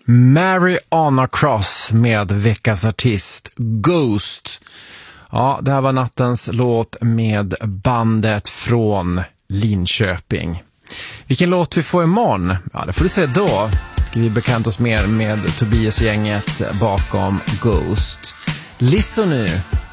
Mary on a Cross med veckans artist Ghost. Ja, det här var nattens låt med bandet från Linköping. Vilken låt vi får imorgon? Ja, det får du se då. Ska vi bekanta oss mer med Tobias-gänget bakom Ghost. Listen nu.